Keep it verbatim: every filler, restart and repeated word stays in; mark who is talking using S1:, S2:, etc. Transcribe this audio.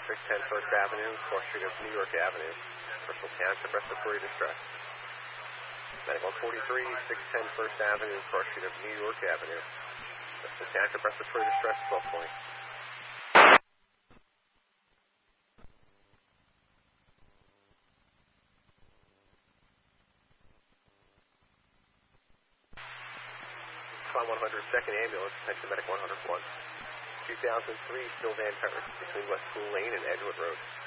S1: six ten First Avenue, cross street of New York Avenue. Bristol Township, respiratory distress. ninety-one forty-three, six ten First Avenue, cross street of New York Avenue. Bristol Township, respiratory distress, twelve twenty. one hundred, second ambulance, attention medic one oh one. two thousand three, Sylvan Terrace, between West School Lane and Edgewood Road.